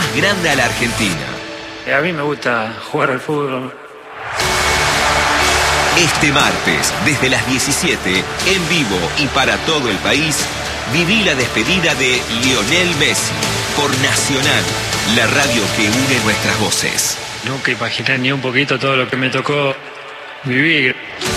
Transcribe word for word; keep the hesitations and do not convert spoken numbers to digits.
más grande a la Argentina. A mí me gusta jugar al fútbol. Este martes, desde las diecisiete, en vivo y para todo el país, viví la despedida de Lionel Messi por Nacional, la radio que une nuestras voces. Nunca imaginé ni un poquito todo lo que me tocó vivir.